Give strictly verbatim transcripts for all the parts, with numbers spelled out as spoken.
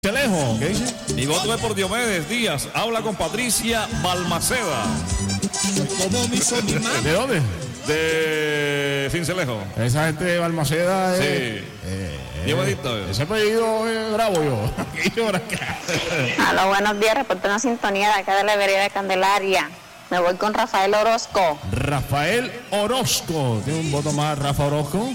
Cincelejo, ¿qué dice? Mi voto es por Diomedes Díaz. Habla con Patricia Balmaceda. ¿De dónde? De Cincelejo. Esa gente de Balmaceda es... Sí. Eh, Diovedito. Ese apellido es bravo yo. Aló, buenos días. Reporto una sintonía de acá de la vereda de Candelaria. Me voy con Rafael Orozco. Rafael Orozco. Tiene un voto más, Rafa Orozco.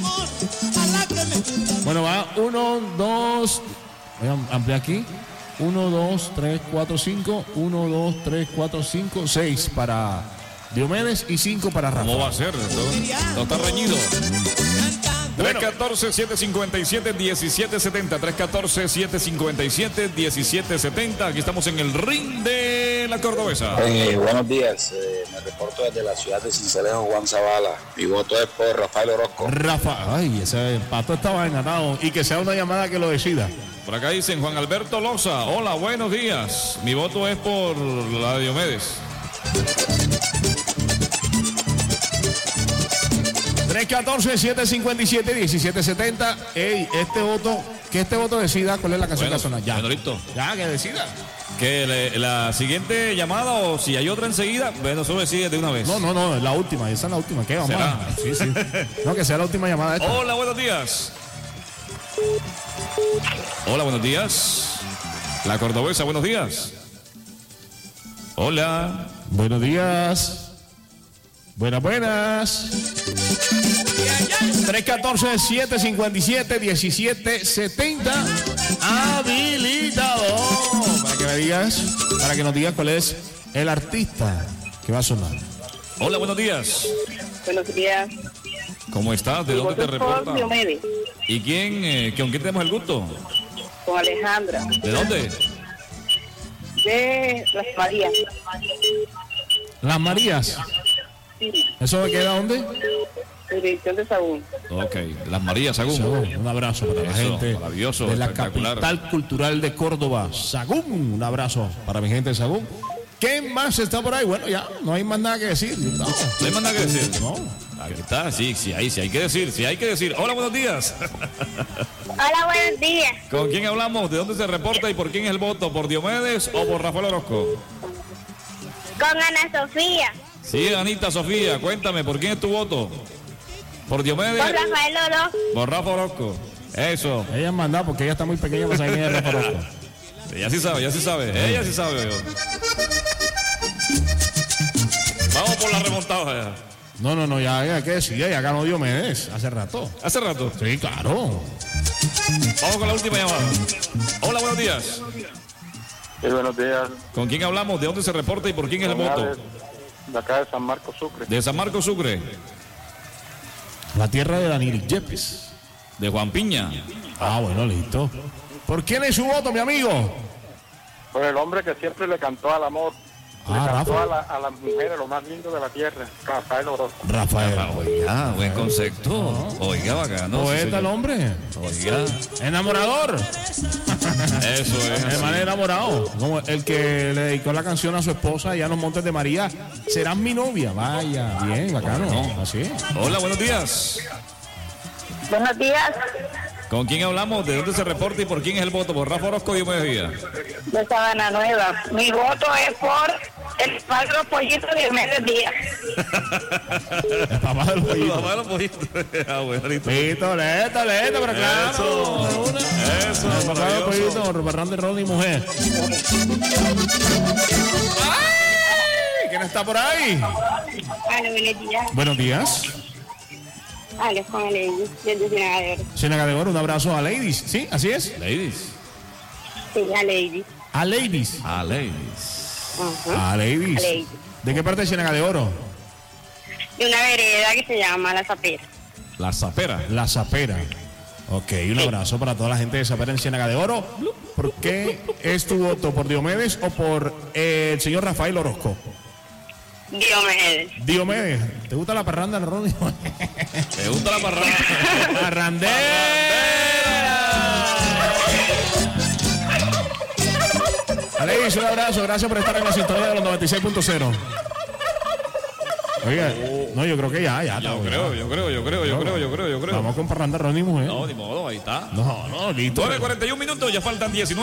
Bueno, va uno, dos... Voy a ampliar aquí. uno, dos, tres, cuatro, cinco. uno, dos, tres, cuatro, cinco, seis para Diomedes y cinco para Rafa. ¿Cómo va a ser? No, no está reñido. tres uno cuatro, siete cinco siete, uno siete siete cero. tres uno cuatro, siete cinco siete, uno siete siete cero. Aquí estamos en el ring de la Cordobesa. Eh, buenos días. Eh, me reporto desde la ciudad de Cincelejo, Juan Zavala. Mi voto es por Rafael Orozco. Rafa, ay, ese pato estaba enganado. Y que sea una llamada que lo decida. Por acá dicen Juan Alberto Loza. Hola, buenos días. Mi voto es por la de Diomedes. tres uno cuatro, siete cinco siete, uno siete siete cero. Ey, este voto, que este voto decida cuál es la canción Bueno, que suena. Ya. bueno, listo. Ya, que decida. Que le, la siguiente llamada o si hay otra enseguida, bueno, eso decide de una vez. No, no, no, la última, esa es la última. ¿Qué vamos? ¿Será? Sí, sí. No, que sea la última llamada esta. Hola, buenos días. Hola, buenos días. La Cordobesa, buenos días. Hola. Buenos días. Buenas, buenas. tres uno cuatro, siete cinco siete, uno siete siete cero. Habilitado. Para que me digas, para que nos digas cuál es el artista que va a sonar. Hola, buenos días. Buenos días. ¿Cómo estás? ¿De dónde te reportas? Diomedes, ¿Y quién, eh, con quién tenemos el gusto? con Alejandra, ¿De dónde? de Las Marías. Las Marías. Sí, ¿Eso me queda dónde? dirección de Sagún. Ok, Las Marías, Sagún. Sagún. Un abrazo para la Eso, gente maravilloso, de la espectacular. capital cultural de Córdoba, Sagún. Un abrazo para mi gente de Sagún. ¿Qué más está por ahí? Bueno, ya no hay más nada que decir. No, ¿No hay más nada que decir? no. Aquí está, sí, sí, hay, sí hay que decir, sí hay que decir. Hola, buenos días. Hola, buenos días. ¿Con quién hablamos? ¿De dónde se reporta y por quién es el voto? ¿Por Diomedes o por Rafael Orozco? Con Ana Sofía. Sí, Anita Sofía, cuéntame, ¿por quién es tu voto? ¿Por Diomedes? Con Rafael Orozco. Por Rafa Orozco. Eso. Ella es mandada porque ella está muy pequeña para saber quién es Rafa Orozco. Ella sí sabe, ella sí sabe, ella sí sabe. Vamos por la remontada. No, no, no, ya hay que decir, ya ganó Diomedes hace rato. Hace rato. Sí, claro. Vamos con la última llamada. Hola, buenos días. Sí, buenos días. ¿Con quién hablamos? ¿De dónde se reporta y por quién es el voto? De acá de San Marcos, Sucre. De San Marcos Sucre. La tierra de Daniel Yepes. De Juan Piña. Ah, bueno, listo. ¿Por quién es su voto, mi amigo? Por el hombre que siempre le cantó al amor. Le Ah, cantó Rafa. a, la, a las mujeres lo más lindo de la tierra. Rafael Orozco. Rafael. Oiga, buen concepto. Oiga, bacano. sí, Poeta el señor. hombre. Oiga, Enamorador. eso es. El man enamorado. Como el que le dedicó la canción a su esposa allá en los Montes de María. Serás mi novia. Vaya, bien, bacano. Así. Hola, buenos días. Buenos días. ¿Con quién hablamos? ¿De dónde se reporta y por quién es el voto? ¿Por Rafa Orozco y Diomedes Díaz? De Sabana Nueva. Mi voto es por el padre pollito de Diomedes Díaz. El papá del pollito. Papá de los pollitos. Ah, bueno, listo. Listo, listo, listo, pero claro. Eso. de una. Eso, El papá del maravilloso. pollito, Barran de Ron y mujer. ¡Ay! ¿Quién está por ahí? Hola, buenos días. Buenos días. Alex con el desde Ciénaga de Oro. Ciénaga de Oro, un abrazo a Ladies. ¿Sí? ¿Así es? Ladies. Sí, a Lady. A Ladies. Ah, ladies. Ajá. A Ladies. A Ladies. ¿De qué parte de Ciénaga de Oro? De una vereda que se llama La Zapera. La Zapera. La Zapera. Ok, un abrazo para toda la gente de Zapera en Ciénaga de Oro. ¿Por qué es tu voto? ¿Por Diomedes o por eh, el señor Rafael Orozco? Diomedes. Diomedes. ¿Te gusta la parranda, Ronnie? ¿Te gusta la parranda? ¡Parrandera! Alex, un abrazo. Gracias por estar en la sintonía de los noventa y seis punto cero. Oiga, no, yo creo que ya, ya. Yo creo, yo creo, yo creo, yo creo, yo creo, yo creo. Vamos con parranda Ron y mujer. No, ni modo, ahí está. No, no, listo. nueve cuarenta y un minutos, ya faltan diecinueve.